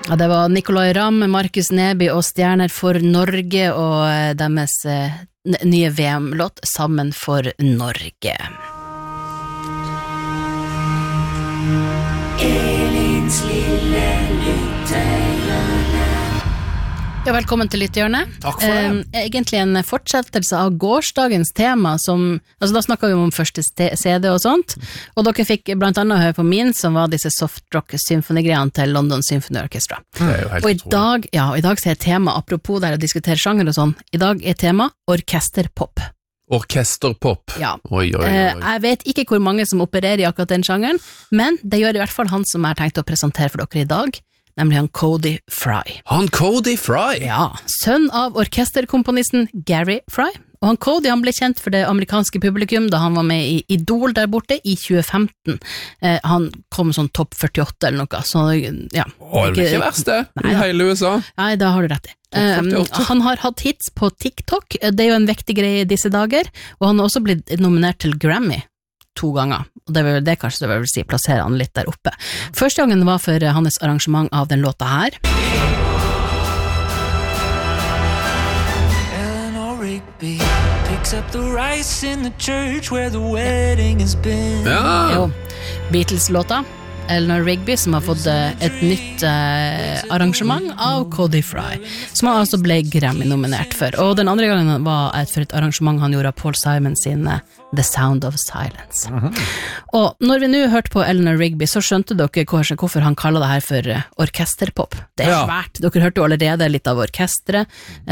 Ja, det var Nicolai Ramm, Markus Neby og Stjerner for Norge og deres nye VM-låt Sammen for Norge. Elins lille lyttehjørne. Ja, velkommen til Lyttehjørnet. Takk for det. Egentlig en fortsettelse av gårsdagens tema som, altså da snakket vi om første CD og sånt, og dere fikk blant annet høre på min, som var disse soft-rock-symfonigreiene til London Symphony Orchestra. Det er jo helt og i dag så er tema, apropos der å diskutere sjanger og sånn, i dag er tema orkesterpop. Orkesterpop. Ja. Oi. Jeg vet ikke hvor mange som opererer i akkurat den sjangeren, men det gjør i hvert fall han som jeg har tenkt å presentere for dere i dag, nemlig han Cody Fry. Han Cody Fry? Ja, sønn av orkesterkomponisten Gary Fry. Og han Cody han ble kjent for det amerikanske publikum da han var med i Idol der borte i 2015. Han kom sånn topp 48 eller noe, så ja. Det ikke verst det, i hele USA. Nei, da har du rett i. Han har hatt hits på TikTok, det er jo en vektig greie i disse dager, og han har også blitt nominert til Grammy 2 ganger, og det kanskje det vil si plasserer han litt der oppe. Første gangen var for hans arrangement av den låta her. Eleanor Rigby picks up the rice in the church where the wedding has been. Ja. Jo, Beatles-låta. Eleanor Rigby som har fått et nytt arrangement av Cody Fry, som han altså ble Grammy-nominert for. Og den andre gangen var for et arrangement han gjorde av Paul Simon sin The Sound of Silence. Og når vi nå hørte på Eleanor Rigby, så skjønte dere hvorfor han kaller det her for orkesterpop. Det er svært. Dere hørte jo allerede litt av orkestret,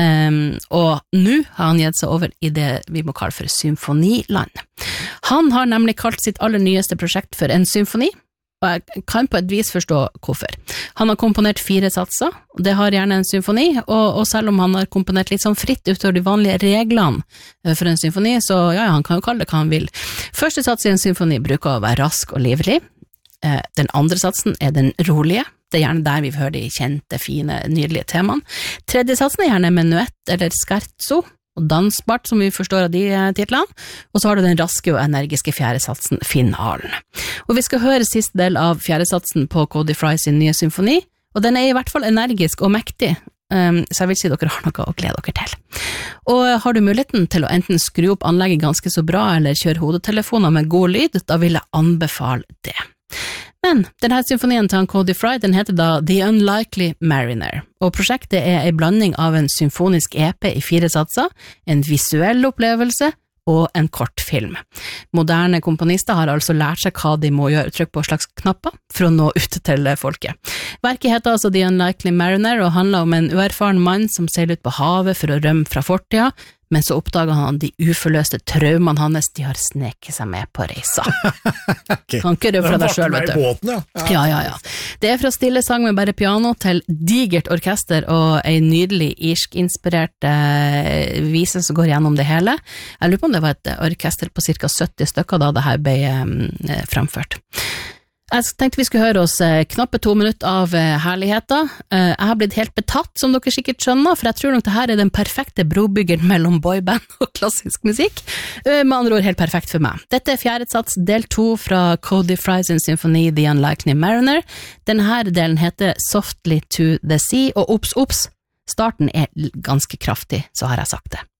og nå har han gitt seg over i det vi må kalle for symfoniland. Han har nemlig kalt sitt aller nyeste prosjekt for en symfoni, og jeg kan på et vis forstå hvorfor. Han har komponert 4 satser, og det har gjerne en symfoni, og selv om han har komponert litt sånn fritt utover de vanlige reglene for en symfoni, så ja, han kan jo kalle det hva han vil. Første sats i en symfoni bruker å være rask og livlig. Den andre satsen er den rolige. Det er gjerne der vi hører de kjente, fine, nydelige temaene. Tredje satsen er gjerne menuett eller scherzo, og dansbart, som vi forstår av de titlene, og så har du den raske og energiske fjerde satsen, finalen. Og vi skal høre siste del av fjerde satsen på Cody Fry sin nye symfoni, og den er i hvert fall energisk og mektig, så jeg vil si dere har noe å glede dere til. Og har du muligheten til å enten skru opp anlegget ganske så bra, eller kjøre hodetelefoner med god lyd, da vil jeg anbefale det. Men denne symfonien til Cody Fry, den heter da The Unlikely Mariner, og prosjektet er en blanding av en symfonisk EP i 4 satser, en visuell opplevelse og en kortfilm. Moderne komponister har altså lært seg hva de må gjøre, trykk på slags knapper for å nå ut til folket. Verket heter altså The Unlikely Mariner og handler om en uerfaren mann som seiler ut på havet for å rømme fra fortida, men så oppdager han de uforløste traumene hans, de har sneket seg med på reisa. Okay. Kan ikke røve fra deg selv, vet du. Båten, Ja. Det er fra stille sang med bare piano til digert orkester og en nydelig irsk-inspirert vise som går gjennom det hele. Jeg lurer på om det var et orkester på cirka 70 stykker da det her ble fremført. Jeg tenkte vi skulle høre oss knappe 2 minutter av herligheter. Jeg har blitt helt betatt, som dere sikkert skjønner, for jeg tror nok det her er den perfekte brobyggeren mellom boyband og klassisk musikk. Med andre ord helt perfekt for meg. Dette er fjerde sats, del 2 fra Cody Fry sin symfoni The Unlikely Mariner. Denne delen heter Softly to the Sea, og ops, starten er ganske kraftig, så har jeg sagt det.